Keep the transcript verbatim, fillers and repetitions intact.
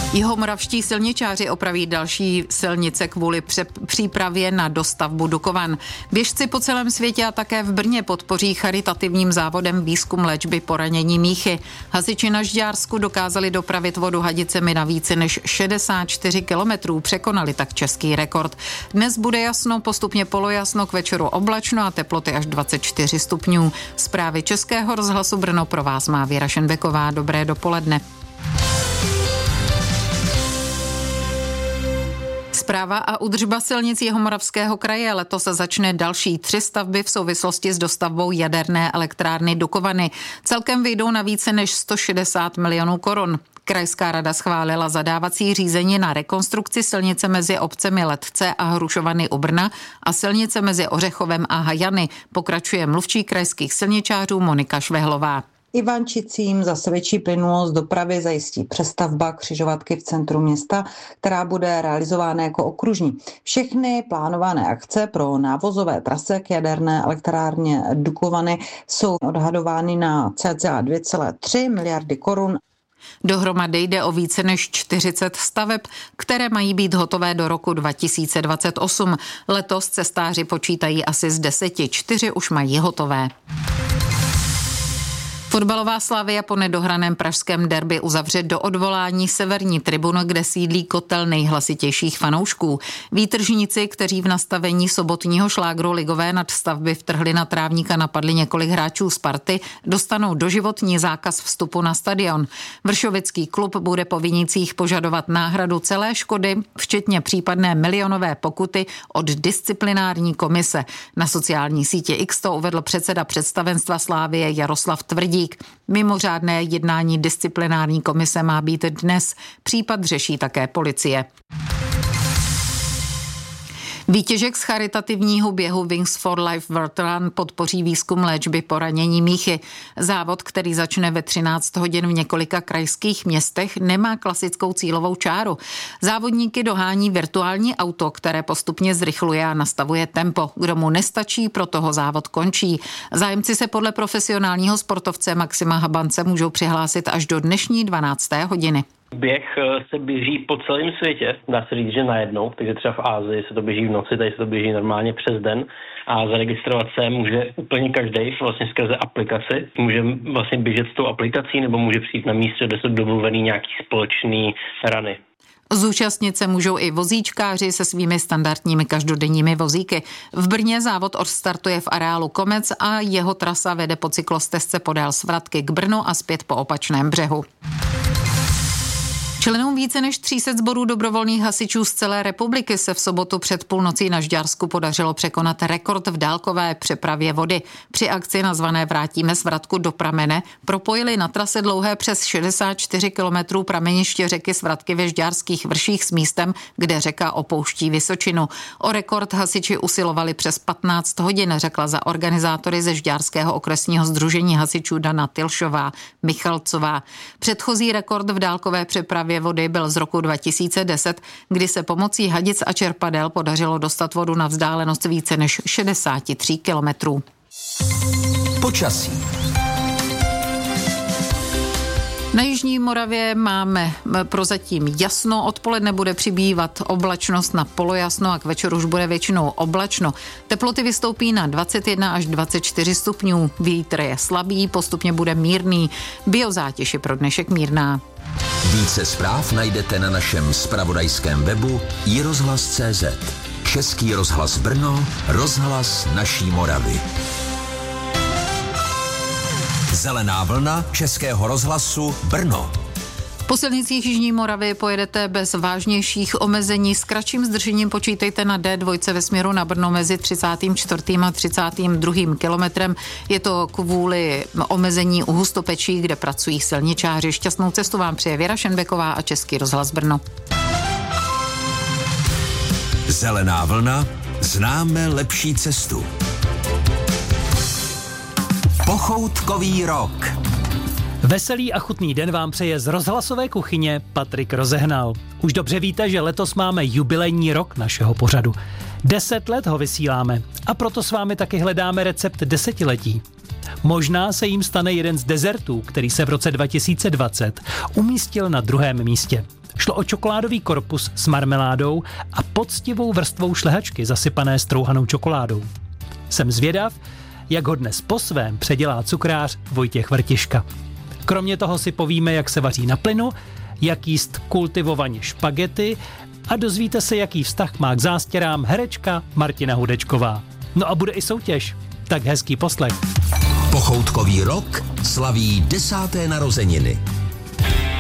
Jihomoravští silničáři opraví další silnice kvůli přípravě na dostavbu Dukovan. Běžci po celém světě a také v Brně podpoří charitativním závodem výzkum léčby poranění míchy. Hasiči na Žďársku dokázali dopravit vodu hadicemi na více než šedesát čtyři kilometrů, překonali tak český rekord. Dnes bude jasno, postupně polojasno, k večeru oblačno a teploty až dvacet čtyři stupňů. Zprávy Českého rozhlasu Brno pro vás má Věra Šenbeková. Dobré dopoledne. Správa a údržba silnic Jihomoravského kraje. Letos začne další tři stavby v souvislosti s dostavbou jaderné elektrárny Dukovany. Celkem vyjdou na více než sto šedesát milionů korun. Krajská rada schválila zadávací řízení na rekonstrukci silnice mezi obcemi Letce a Hrušovany u Brna a silnice mezi Ořechovem a Hajany. Pokračuje mluvčí krajských silničářů Monika Švehlová. Ivančicím zase větší plynulost dopravy zajistí přestavba křižovatky v centru města, která bude realizována jako okružní. Všechny plánované akce pro návozové trasy k jaderné elektrárně Dukovany jsou odhadovány na cca dvě celé tři miliardy korun. Dohromady jde o více než čtyřicet staveb, které mají být hotové do roku dva tisíce dvacet osm. Letos cestáři počítají asi z deseti, čtyři už mají hotové. Fotbalová Slavia po nedohraném pražském derby uzavře do odvolání severní tribunu, kde sídlí kotel nejhlasitějších fanoušků. Výtržníci, kteří v nastavení sobotního šlágru ligové nadstavby vtrhli na trávník a napadli několik hráčů Sparty, dostanou doživotní zákaz vstupu na stadion. Vršovický klub bude po vinících požadovat náhradu celé škody, včetně případné milionové pokuty od disciplinární komise. Na sociální sítě X to uvedl předseda představenstva Slavie Jaroslav Tvrdík. Mimořádné jednání disciplinární komise má být dnes. Případ řeší také policie. Výtěžek z charitativního běhu Wings for Life World Run podpoří výzkum léčby poranění míchy. Závod, který začne ve třináct hodin v několika krajských městech, nemá klasickou cílovou čáru. Závodníky dohání virtuální auto, které postupně zrychluje a nastavuje tempo. Kdo mu nestačí, pro toho závod končí. Zájemci se podle profesionálního sportovce Maxima Habance můžou přihlásit až do dnešní dvanácté hodiny. Běh se běží po celém světě, dá se říct, že najednou, takže třeba v Ázii se to běží v noci, tady se to běží normálně přes den a zaregistrovat se může úplně každý vlastně skrze aplikaci. Může vlastně běžet s tou aplikací nebo může přijít na místě, kde jsou domluvený nějaký společný rany. Zúčastnit se můžou i vozíčkáři se svými standardními každodenními vozíky. V Brně závod odstartuje v areálu Komec a jeho trasa vede po cyklostezce podél Svratky k Brnu a zpět po opačném břehu. Členům více než tři sta sborů dobrovolných hasičů z celé republiky se v sobotu před půlnocí na Žďársku podařilo překonat rekord v dálkové přepravě vody. Při akci nazvané Vrátíme Svratku do pramene propojili na trase dlouhé přes šedesát čtyři kilometrů prameniště řeky Svratky ve Žďárských vrších s místem, kde řeka opouští Vysočinu. O rekord hasiči usilovali přes patnáct hodin, řekla za organizátory ze Žďárského okresního sdružení hasičů Dana Tilšová Michalcová. Předchozí rekord v dálkové přepravě vody byl z roku dva tisíce deset, kdy se pomocí hadic a čerpadel podařilo dostat vodu na vzdálenost více než šedesát tři kilometrů. Počasí. Na jižní Moravě máme prozatím jasno, odpoledne bude přibývat oblačnost na polojasno a k večeru už bude většinou oblačno. Teploty vystoupí na dvacet jedna až dvacet čtyři stupňů, vítr je slabý, postupně bude mírný, biozátěž je pro dnešek mírná. Více zpráv najdete na našem zpravodajském webu i rozhlas tečka cé zet. Český rozhlas Brno, rozhlas naší Moravy. Zelená vlna Českého rozhlasu Brno. Po silnicích jižní Moravy pojedete bez vážnějších omezení. S kratším zdržením počítejte na dé dva ve směru na Brno mezi třicátým čtvrtým a třicátým druhým kilometrem. Je to kvůli omezení u Hustopečí, kde pracují silničáři. Šťastnou cestu vám přeje Věra Šenbeková a Český rozhlas Brno. Zelená vlna, známe lepší cestu. Pochoutkový rok. Veselý a chutný den vám přeje z rozhlasové kuchyně Patrik Rozehnal. Už dobře víte, že letos máme jubilejní rok našeho pořadu. Deset let ho vysíláme a proto s vámi taky hledáme recept desetiletí. Možná se jim stane jeden z dezertů, který se v roce dva tisíce dvacet umístil na druhém místě. Šlo o čokoládový korpus s marmeládou a poctivou vrstvou šlehačky zasypané strouhanou čokoládou. Jsem zvědav, jak ho dnes po svém předělá cukrář Vojtěch Vrtiška. Kromě toho si povíme, jak se vaří na plynu, jak jíst kultivovaně špagety a dozvíte se, jaký vztah má k zástěrám herečka Martina Hudečková. No a bude i soutěž. Tak hezký poslech. Pochoutkový rok slaví desáté narozeniny.